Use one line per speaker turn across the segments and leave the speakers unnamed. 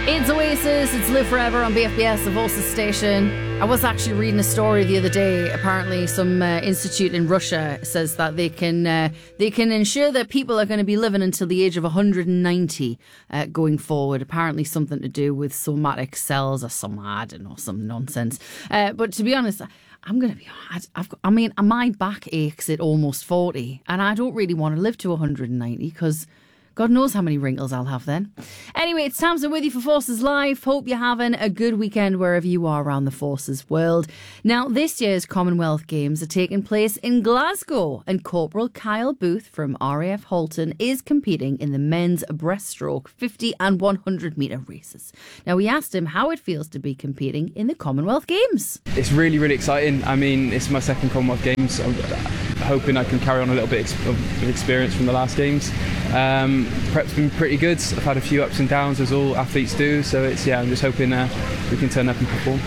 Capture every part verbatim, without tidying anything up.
It's Oasis, it's Live Forever on B F B S, the Voices station. I was actually reading a story the other day. Apparently some uh, institute in Russia says that they can uh, they can ensure that people are going to be living until the age of one hundred ninety uh, going forward. Apparently something to do with somatic cells or some, I don't know, some nonsense. Uh, but to be honest, I'm going to be honest, I've got, I mean, my back aches at almost forty and I don't really want to live to one hundred ninety because God knows how many wrinkles I'll have then. Anyway, it's Tamsin with you for Forces Live. Hope you're having a good weekend wherever you are around the Forces world. Now, this year's Commonwealth Games are taking place in Glasgow, and Corporal Kyle Booth from R A F Halton is competing in the men's breaststroke fifty and one hundred metre races. Now, we asked him how it feels to be competing in the Commonwealth Games.
It's really, really exciting. I mean, it's my second Commonwealth Games. I'm hoping I can carry on a little bit of experience from the last Games. Um, prep's been pretty good. I've had a few ups and downs, as all athletes do. So it's yeah, I'm just hoping uh, we can turn up and perform.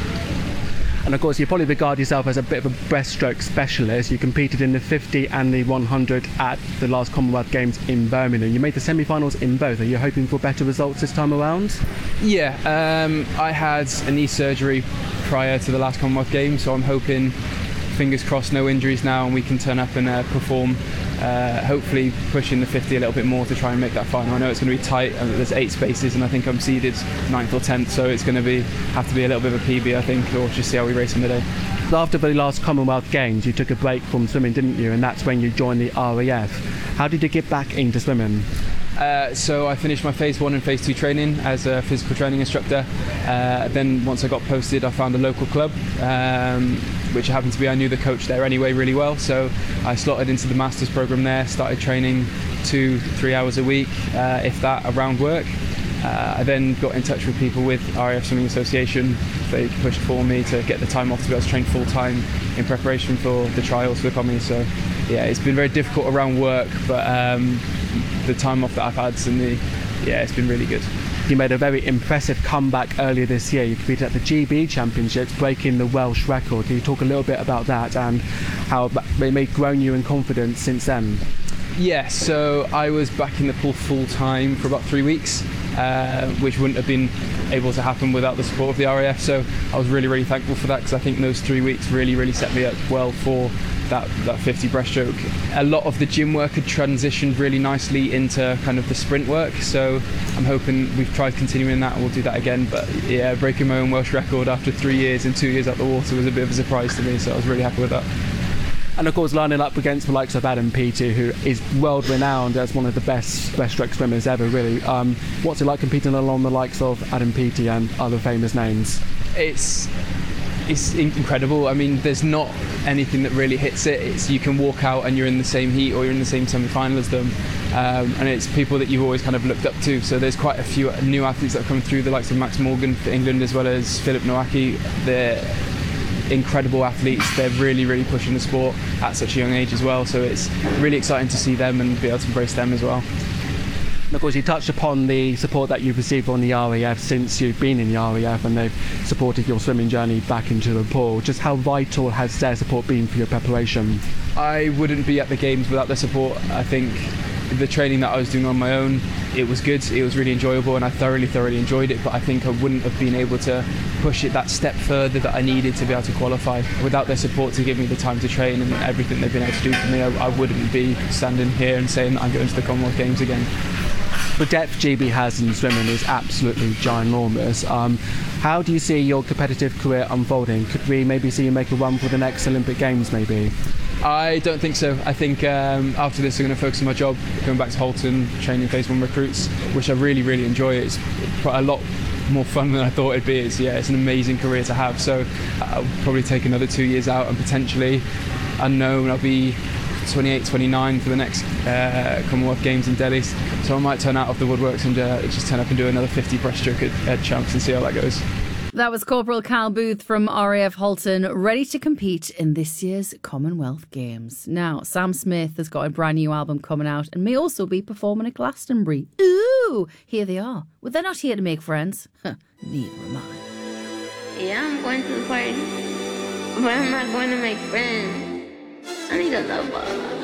And of course, you probably regard yourself as a bit of a breaststroke specialist. You competed in the fifty and the one hundred at the last Commonwealth Games in Birmingham. You made the semi-finals in both. Are you hoping for better results this time around?
Yeah, um, I had a knee surgery prior to the last Commonwealth Games, so I'm hoping, fingers crossed, no injuries now, and we can turn up and uh, perform. Uh, hopefully pushing the fifty a little bit more to try and make that final. I know it's going to be tight, and there's eight spaces, and I think I'm seeded ninth or tenth, so it's going to be have to be a little bit of a P B, I think, or just see how we race on the day.
After the last Commonwealth Games, you took a break from swimming, didn't you? And that's when you joined the R A F. How did you get back into swimming?
Uh, so I finished my phase one and phase two training as a physical training instructor. Uh, then once I got posted, I found a local club, um, which happened to be, I knew the coach there anyway really well. So I slotted into the master's program there, started training two, three hours a week, uh, if that, around work. Uh, I then got in touch with people with R A F Swimming Association. They pushed for me to get the time off to be able to train full time in preparation for the trials for the commies. So yeah, it's been very difficult around work, but um, the time off that I've had, and the yeah, it's been really good.
You made a very impressive comeback earlier this year. You competed at the G B Championships, breaking the Welsh record. Can you talk a little bit about that and how it may have grown you in confidence since then?
Yeah, so I was back in the pool full time for about three weeks, uh, which wouldn't have been able to happen without the support of the R A F. So I was really, really thankful for that, because I think those three weeks really, really set me up well for that, that fifty breaststroke. A lot of the gym work had transitioned really nicely into kind of the sprint work, so I'm hoping we've tried continuing that and we'll do that again. But yeah, breaking my own Welsh record after three years and two years out the water was a bit of a surprise to me, so I was really happy with that.
And of course, lining up against the likes of Adam Peaty, who is world renowned as one of the best breaststroke swimmers ever, really. Um, what's it like competing along the likes of Adam Peaty and other famous names?
It's it's incredible. I mean, there's not anything that really hits it. It's you can walk out and you're in the same heat or you're in the same semi-final as them, um, and it's people that you've always kind of looked up to. So there's quite a few new athletes that have come through, the likes of Max Morgan for England, as well as Philip Nowacki. They're incredible athletes. They're really, really pushing the sport at such a young age as well. So it's really exciting to see them and be able to embrace them as well.
And of course, you touched upon the support that you've received from the R A F since you've been in the R A F, and they've supported your swimming journey back into the pool. Just how vital has their support been for your preparation?
I wouldn't be at the Games without their support. I think the training that I was doing on my own, it was good, it was really enjoyable, and I thoroughly, thoroughly enjoyed it, but I think I wouldn't have been able to push it that step further that I needed to be able to qualify. Without their support to give me the time to train and everything they've been able to do for me, I, I wouldn't be standing here and saying that I'm going to the Commonwealth Games again.
The depth G B has in swimming is absolutely ginormous. Um, how do you see your competitive career unfolding? Could we maybe see you make a run for the next Olympic Games, maybe?
I don't think so. I think um, after this I'm going to focus on my job, going back to Halton, training phase one recruits, which I really, really enjoy. It's quite a lot more fun than I thought it'd be. It's, yeah, it's an amazing career to have. So I'll probably take another two years out and potentially, unknown, I'll be twenty-eight, twenty-nine for the next uh, Commonwealth Games in Delhi. So I might turn out of the woodworks and uh, just turn up and do another fifty breaststroke at, at Champs and see how that goes.
That was Corporal Kyle Booth from R A F Halton, ready to compete in this year's Commonwealth Games. Now, Sam Smith has got a brand new album coming out and may also be performing at Glastonbury. Ooh, here they are. Well, they're not here to make friends. Huh, neither am I.
Yeah, I'm going to the party, but I'm not going to make friends. I need a love ball.